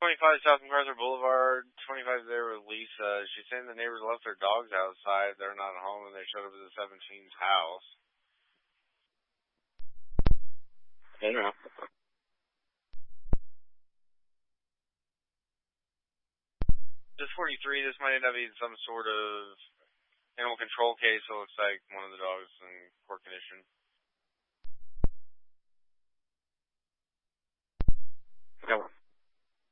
25 South MacArthur Boulevard, 25 there with Lisa. She's saying the neighbors left their dogs outside. They're not home, and they showed up at the 17's house. I don't know. This 43, this might end up being some sort of animal control case. So it looks like one of the dogs in poor condition. Okay.